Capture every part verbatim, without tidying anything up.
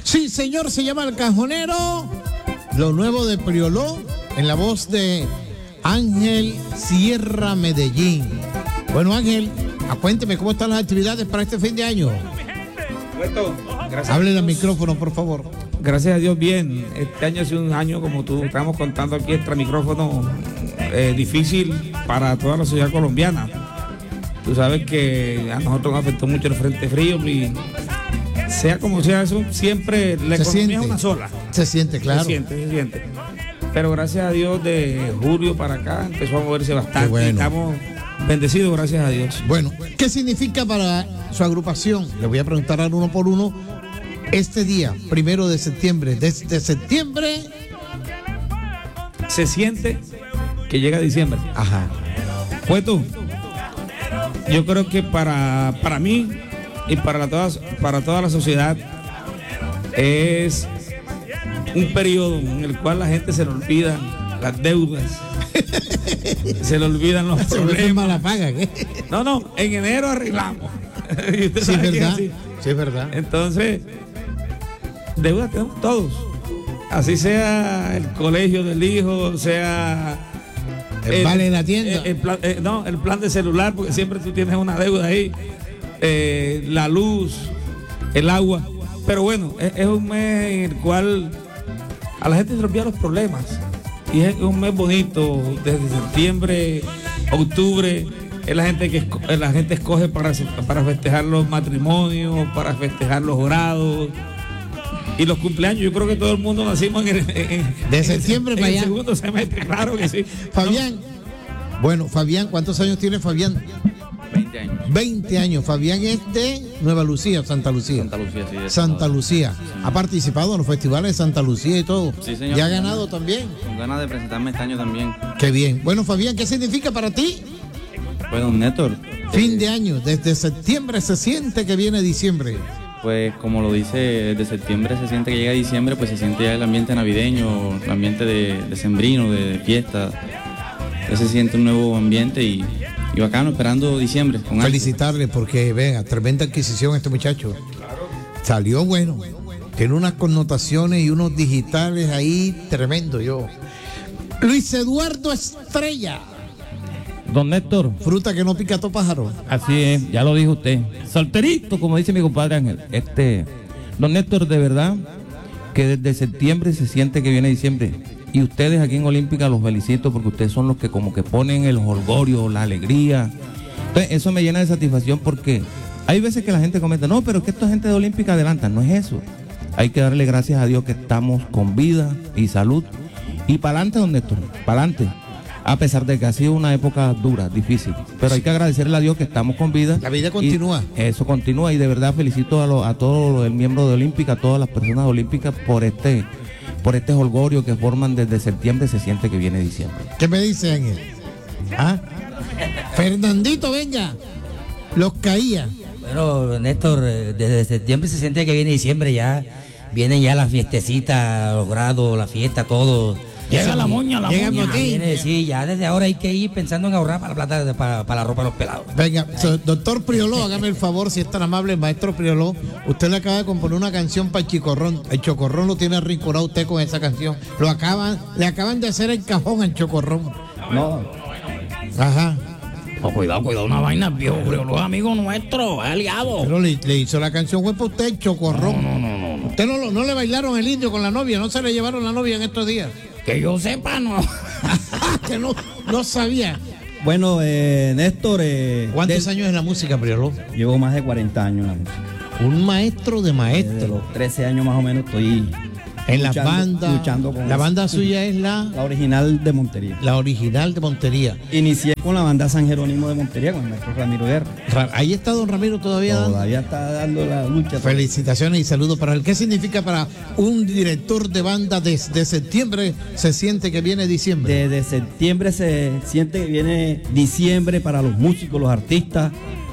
Sí, señor, se llama El Cajonero. Lo nuevo de Prioló, en la voz de Ángel Sierra Medellín. Bueno, Ángel, cuénteme cómo están las actividades para este fin de año. Hable al micrófono, por favor. Gracias a Dios, bien. Este año ha sido un año, como tú estamos contando aquí, extra micrófono, eh, difícil para toda la sociedad colombiana. Tú sabes que a nosotros nos afectó mucho el frente frío y sea como sea eso, siempre la se economía siente, es una sola. Se siente, claro. Se siente, se siente. Pero gracias a Dios, de julio para acá empezó a moverse bastante. Bueno. Estamos bendecidos, gracias a Dios. Bueno, ¿qué significa para su agrupación? Le voy a preguntar al uno por uno. Este día, primero de septiembre, desde septiembre se siente que llega diciembre. Ajá. Pues tú, yo creo que para, para mí y para, la, todas, para toda la sociedad es un periodo en el cual la gente se le olvidan las deudas, se le olvidan los problemas. La paga, ¿qué? No, no, en enero arreglamos. Sí, es verdad. Sí, es verdad. Entonces, deudas tenemos todos. Así sea el colegio del hijo, sea el, el vale de la tienda. El, el plan, eh, no, el plan de celular, porque siempre tú tienes una deuda ahí. Eh, la luz, el agua. Pero bueno, es, es un mes en el cual a la gente se le olvidan los problemas. Y es un mes bonito, desde septiembre, octubre. Es la gente que la gente escoge para, para festejar los matrimonios, para festejar los grados y los cumpleaños. Yo creo que todo el mundo nacimos en el, en, de septiembre en, para en allá. El segundo semestre, claro que sí. Fabián, no. Bueno, Fabián, ¿cuántos años tiene Fabián? veinte años. veinte años. Fabián es de Nueva Lucía, Santa Lucía. Santa Lucía, sí. Santa Lucía. Sí. Ha participado en los festivales de Santa Lucía y todo. Sí, señor. ¿Y ha ganado también? Con ganas de presentarme este año también. Qué bien. Bueno, Fabián, ¿qué significa para ti? Pues, don Néstor. Fin eh, de año, desde septiembre se siente que viene diciembre. Pues como lo dice, desde septiembre se siente que llega diciembre, pues se siente ya el ambiente navideño, el ambiente de, de sembrino, de, de fiesta. Ya se siente un nuevo ambiente y, y bacano, esperando diciembre. Con felicitarle algo. Porque, venga, tremenda adquisición este muchacho. Salió bueno. Tiene unas connotaciones y unos digitales ahí tremendo yo. Luis Eduardo Estrella. Don Néstor. Fruta que no pica todo pájaro. Así es, ya lo dijo usted. Solterito, como dice mi compadre Ángel. Este, don Néstor, de verdad que desde septiembre se siente que viene diciembre. Y ustedes aquí en Olímpica los felicito porque ustedes son los que como que ponen el jolgorio, la alegría. Entonces, eso me llena de satisfacción porque hay veces que la gente comenta, no, pero es que esta gente de Olímpica adelanta. No es eso. Hay que darle gracias a Dios que estamos con vida y salud. Y para adelante, don Néstor, para adelante. A pesar de que ha sido una época dura, difícil. Pero hay que agradecerle a Dios que estamos con vida. La vida continúa. Eso continúa y de verdad felicito a, lo, a todos los miembros de Olímpica, a todas las personas de Olímpica por este, por este jolgorio que forman desde septiembre. Se siente que viene diciembre. ¿Qué me dice Ángel? ¿Ah? Fernandito, venga. Los caía. Bueno, Néstor, desde septiembre se siente que viene diciembre ya. Vienen ya las fiestecitas, los grados, la fiesta, todo. Llega la moña, la Llega moña. Viene, sí, ya desde ahora hay que ir pensando en ahorrar para la plata, para, para la ropa de los pelados. Venga, so, doctor Prioló, hágame el favor, si es tan amable, maestro Prioló. Usted le acaba de componer una canción para el Chicorrón. El Chocorrón lo tiene arrinconado usted con esa canción. Lo acaban, le acaban de hacer el cajón al Chocorrón. No. Ajá. Oh, cuidado, cuidado, una vaina, viejo Prioló, amigo nuestro, es aliado. Pero le, le hizo la canción fue para usted, el Chocorrón. No, no, no, no. Usted no, no le bailaron el indio con la novia, no se le llevaron la novia en estos días. Que yo sepa, no. Que no, no sabía. Bueno, eh, Néstor. Eh, ¿Cuántos de, años en la música, Prioló? Llevo más de cuarenta años en la música. Un maestro de maestros. Desde los trece años más o menos estoy en la banda. Luchando con la eso. banda suya es la. La original de Montería. La original de Montería. Inicié con la banda San Jerónimo de Montería con el maestro Ramiro Guerra. Ra ahí está don Ramiro todavía. Todavía dando? está dando la lucha. Felicitaciones y saludos para él. ¿Qué significa para un director de banda desde septiembre se siente que viene diciembre? Desde septiembre se siente que viene diciembre para los músicos, los artistas,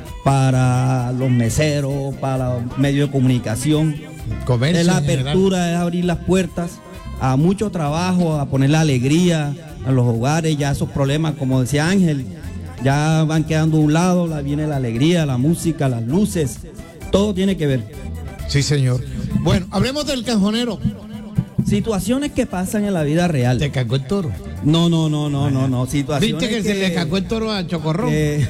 para los meseros, para los medios de comunicación. Comercio es la apertura, es abrir las puertas a mucho trabajo, a poner la alegría a los hogares. Ya esos problemas, como decía Ángel, ya van quedando a un lado, la, viene la alegría, la música, las luces, todo tiene que ver. Sí, señor. Bueno, hablemos del cajonero. Situaciones que pasan en la vida real. Te cagó el toro. No, no, no, no, no, no. Situaciones ¿Viste que, se le cagó el toro a Chocorrón? que-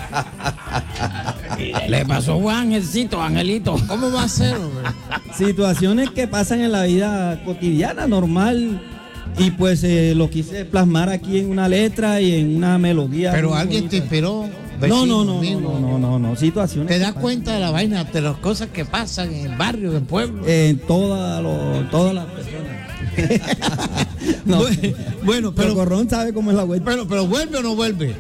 Le pasó a Angelcito, Angelito. ¿Cómo va a ser, hombre? situaciones que pasan en la vida cotidiana, normal. Y pues eh, lo quise plasmar aquí en una letra y en una melodía. Pero muy alguien te bonita. esperó. No, vecino, no, no, amigo. no, no, no, no, situaciones. ¿Te que das pasan cuenta de la vaina, de las cosas que pasan en el barrio, en el pueblo? En toda lo- todas las personas. No, Bueno, bueno, pero pero, Corrón sabe cómo es la vuelta. pero, pero ¿vuelve o no vuelve?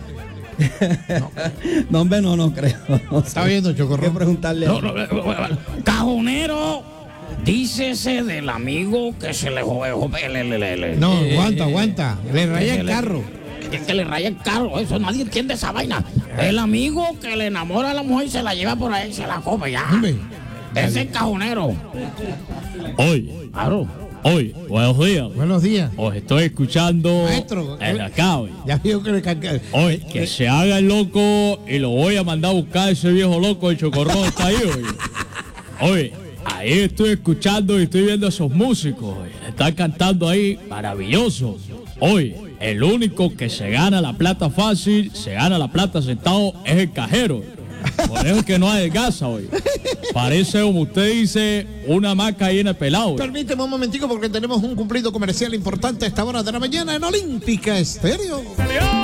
No, hombre, no, no creo. No Está sé. viendo, Hay que Chocorrón. preguntarle. No, no, cajonero, dícese del amigo que se le jode. le- le- le- le- No, eh, aguanta, eh, aguanta. Le raya el le- carro. Que, que le raya el carro, eso nadie entiende esa vaina. El amigo que le enamora a la mujer y se la lleva por ahí, se la come ya. Hombre. Ese es cajonero. Hoy, Claro. hoy, buenos días. Buenos días. Os estoy escuchando Maestro, en la cabe. Ya vio que le cagó. Hoy, que se haga el loco y lo voy a mandar a buscar ese viejo loco de Chocorrón está ahí hoy. Oye, ahí estoy escuchando y estoy viendo a esos músicos. oye, Están cantando ahí maravilloso. Hoy, el único que se gana la plata fácil, se gana la plata sentado, es el cajero. Por eso es que no adelgaza hoy. Parece, como usted dice, una maca ahí en el pelado. Permíteme un momentico porque tenemos un cumplido comercial importante a esta hora de la mañana en Olímpica Estéreo.